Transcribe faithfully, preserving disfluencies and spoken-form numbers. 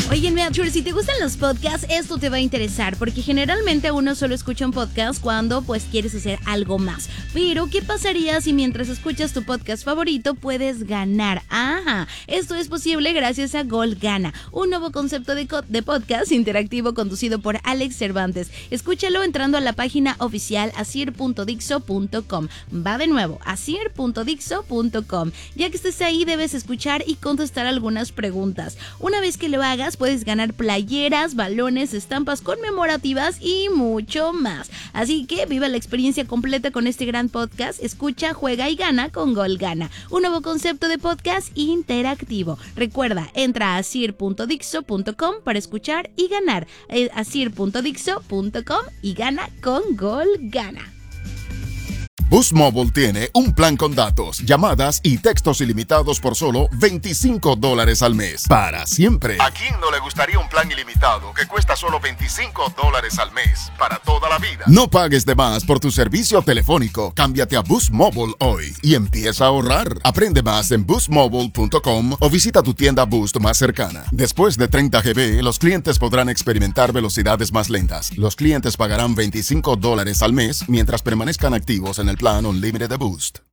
Oye, Nature, si te gustan los podcasts, esto te va a interesar, porque generalmente uno solo escucha un podcast cuando pues quieres hacer algo más. Pero, ¿qué pasaría si mientras escuchas tu podcast favorito puedes ganar? Ajá, esto es posible gracias a Gold Gana, un nuevo concepto de, co- de podcast interactivo conducido por Alex Cervantes. Escúchalo entrando a la página oficial asir punto dixo punto com. Va de nuevo, asir punto dixo punto com. Ya que estés ahí, debes escuchar y contestar algunas preguntas. Una vez que lo hagas, puedes ganar playeras, balones, estampas conmemorativas y mucho más. Así que viva la experiencia completa con este gran podcast. Escucha, juega y gana con Gold Gana, un nuevo concepto de podcast interactivo. Recuerda, entra a asir punto dixo punto com para escuchar y ganar. Eh, asir punto dixo punto com y gana con Gold Gana. Boost Mobile tiene un plan con datos, llamadas y textos ilimitados por solo veinticinco dólares al mes. Para siempre. ¿A quién no le gustaría un plan ilimitado que cuesta solo veinticinco dólares al mes? Para toda la vida. No pagues de más por tu servicio telefónico. Cámbiate a Boost Mobile hoy y empieza a ahorrar. Aprende más en boost mobile punto com o visita tu tienda Boost más cercana. Después de treinta gigabytes, los clientes podrán experimentar velocidades más lentas. Los clientes pagarán veinticinco dólares al mes mientras permanezcan activos en el plan Unlimited de Boost.